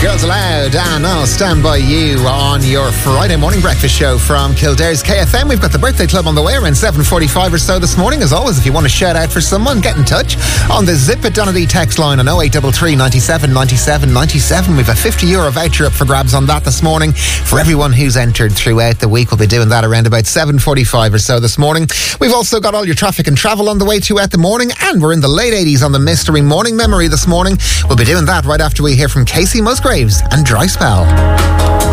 Girls Aloud, and I'll stand by you on your Friday morning breakfast show from Kildare's KFM. We've got the birthday club on the way around 7:45 or so this morning. As always, if you want to shout out for someone, get in touch on the Zip It Donnelly text line on 0833 97 97 97. We've a €50 voucher up for grabs on that this morning for everyone who's entered throughout the week. We'll be doing that around about 7:45 or so this morning. We've also got all your traffic and travel on the way throughout the morning, and we're in the late 80s on the Mystery Morning Memory this morning. We'll be doing that right after we hear from Casey Musgraves and Dry Spell.